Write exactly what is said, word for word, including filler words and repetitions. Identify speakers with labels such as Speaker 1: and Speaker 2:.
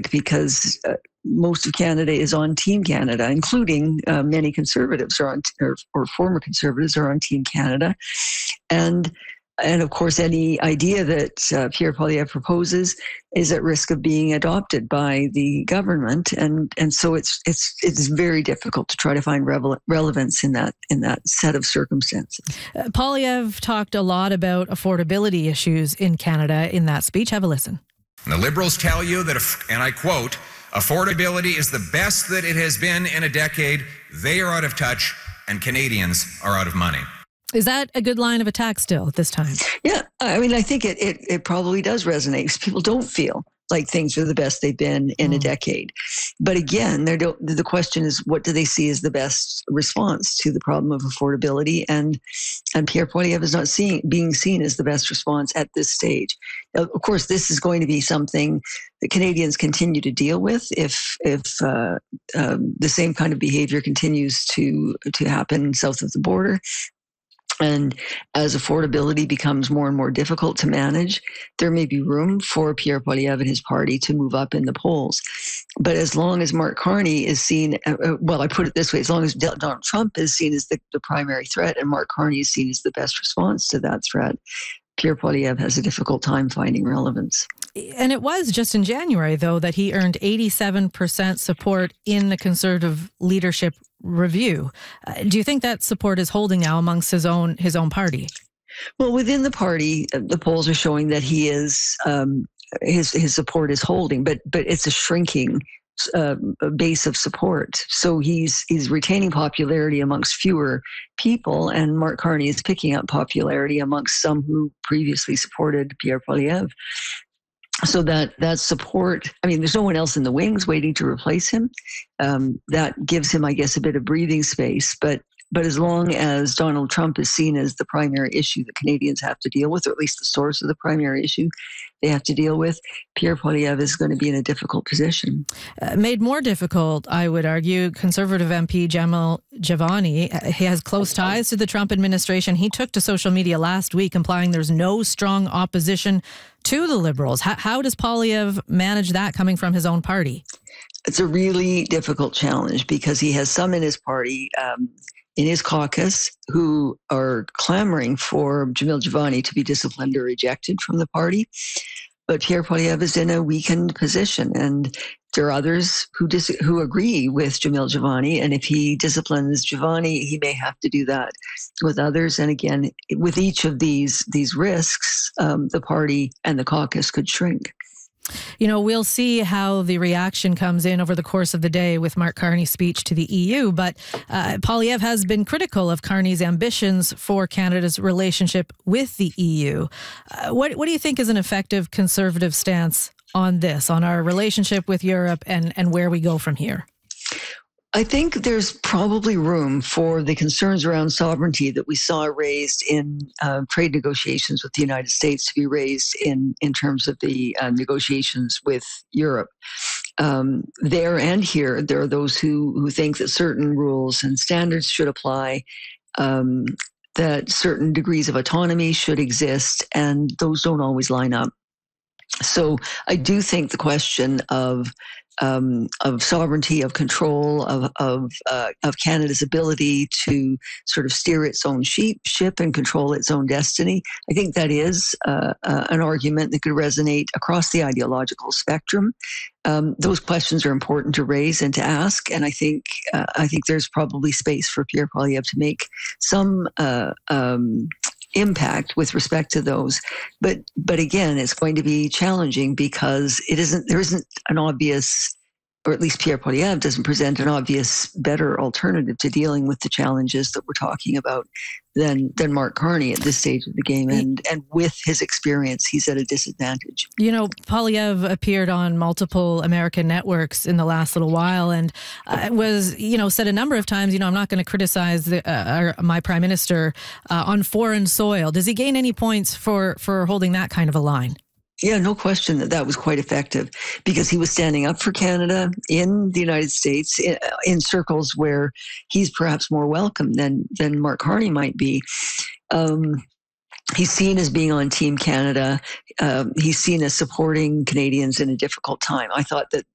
Speaker 1: think, because uh, most of Canada is on Team Canada, including uh, many conservatives are on, or, or former conservatives are on Team Canada. And And of course, any idea that uh, Pierre Poilievre proposes is at risk of being adopted by the government, and and so it's it's it's very difficult to try to find revel- relevance in that in that set of circumstances.
Speaker 2: Uh, Poilievre talked a lot about affordability issues in Canada in that speech. Have a listen.
Speaker 3: The Liberals tell you that, if, and I quote, "Affordability is the best that it has been in a decade. They are out of touch, and Canadians are out of money."
Speaker 2: Is that a good line of attack still at this time?
Speaker 1: Yeah, I mean, I think it, it, it probably does resonate because people don't feel like things are the best they've been in mm. a decade. But again, don't, the question is, what do they see as the best response to the problem of affordability? And and Pierre Poilievre is not seeing, being seen as the best response at this stage. Of course, this is going to be something that Canadians continue to deal with if if uh, um, the same kind of behavior continues to to happen south of the border. And as affordability becomes more and more difficult to manage, there may be room for Pierre Poilievre and his party to move up in the polls. But as long as Mark Carney is seen, uh, well, I put it this way, as long as Donald Trump is seen as the, the primary threat and Mark Carney is seen as the best response to that threat, Pierre Poilievre has a difficult time finding relevance.
Speaker 2: And it was just in January, though, that he earned eighty-seven percent support in the Conservative leadership review. Uh, do you think that support is holding now amongst his own his own party?
Speaker 1: Well, within the party, the polls are showing that he is um, his his support is holding, but but it's a shrinking uh, base of support. So he's he's retaining popularity amongst fewer people, and Mark Carney is picking up popularity amongst some who previously supported Pierre Poilievre. So that that support, I mean, there's no one else in the wings waiting to replace him. Um, that gives him, I guess, a bit of breathing space. But but as long as Donald Trump is seen as the primary issue that Canadians have to deal with, or at least the source of the primary issue they have to deal with, Pierre Poilievre is going to be in a difficult position.
Speaker 2: Uh, made more difficult, I would argue, Conservative M P Jamal Jivani. Uh, he has close ties to the Trump administration. He took to social media last week implying there's no strong opposition to the Liberals. How, how does Poilievre manage that coming from his own party?
Speaker 1: It's a really difficult challenge because he has some in his party, um, in his caucus, who are clamoring for Jamil Jivani to be disciplined or ejected from the party. But Pierre Poilievre is in a weakened position, and there are others who dis- who agree with Jamil Jivani, and if he disciplines Jivani, he may have to do that with others. And again, with each of these these risks, um, the party and the caucus could shrink.
Speaker 2: You know, we'll see how the reaction comes in over the course of the day with Mark Carney's speech to the E U. But uh, Poilievre has been critical of Carney's ambitions for Canada's relationship with the E U. Uh, what, what do you think is an effective Conservative stance on this, on our relationship with Europe and, and where we go from here?
Speaker 1: I think there's probably room for the concerns around sovereignty that we saw raised in uh, trade negotiations with the United States to be raised in, in terms of the uh, negotiations with Europe. Um, there and here, there are those who, who think that certain rules and standards should apply, um, that certain degrees of autonomy should exist, and those don't always line up. So I do think the question of Um, of sovereignty, of control, of of, uh, of Canada's ability to sort of steer its own sheep, ship and control its own destiny. I think that is uh, uh, an argument that could resonate across the ideological spectrum. Um, those questions are important to raise and to ask, and I think uh, I think there's probably space for Pierre Poilievre to make some uh, um, impact with respect to those. But but again, it's going to be challenging because it isn't there isn't an obvious, or at least Pierre Poilievre doesn't present an obvious better alternative to dealing with the challenges that we're talking about than than Mark Carney at this stage of the game. And and with his experience, he's at a disadvantage.
Speaker 2: You know, Poilievre appeared on multiple American networks in the last little while and uh, was, you know, said a number of times, you know, I'm not going to criticize the, uh, our, my prime minister uh, on foreign soil. Does he gain any points for, for holding that kind of a line?
Speaker 1: Yeah, no question that that was quite effective because he was standing up for Canada in the United States in, in circles where he's perhaps more welcome than than Mark Carney might be. Um, he's seen as being on Team Canada. Um, he's seen as supporting Canadians in a difficult time. I thought that